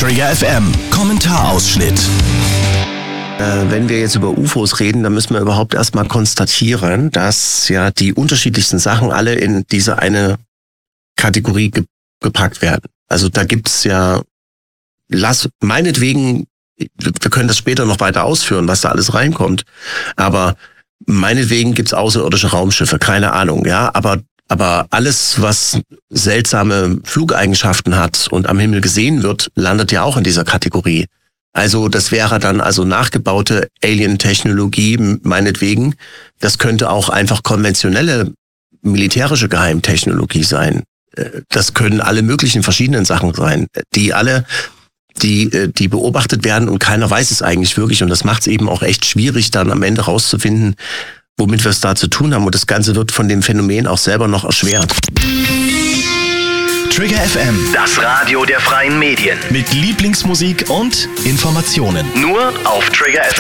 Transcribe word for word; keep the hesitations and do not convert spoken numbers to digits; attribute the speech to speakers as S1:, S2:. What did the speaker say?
S1: Trigger F M Kommentarausschnitt.
S2: Äh, wenn wir jetzt über U F Os reden, dann müssen wir überhaupt erstmal konstatieren, dass ja die unterschiedlichsten Sachen alle in diese eine Kategorie ge- gepackt werden. Also da gibt's ja, lass meinetwegen, wir können das später noch weiter ausführen, was da alles reinkommt, aber meinetwegen gibt's außerirdische Raumschiffe, keine Ahnung, ja, aber aber alles, was seltsame Flugeigenschaften hat und am Himmel gesehen wird, landet ja auch in dieser Kategorie. Also das wäre dann also nachgebaute Alien-Technologie, meinetwegen. Das könnte auch einfach konventionelle militärische Geheimtechnologie sein. Das können alle möglichen verschiedenen Sachen sein, die alle, die, die beobachtet werden und keiner weiß es eigentlich wirklich. Und das macht es eben auch echt schwierig, dann am Ende rauszufinden, womit wir es da zu tun haben. Und das Ganze wird von dem Phänomen auch selber noch erschwert.
S1: Trigger F M,
S3: Das Radio der freien Medien.
S1: mit Lieblingsmusik und Informationen.
S3: Nur auf Trigger F M.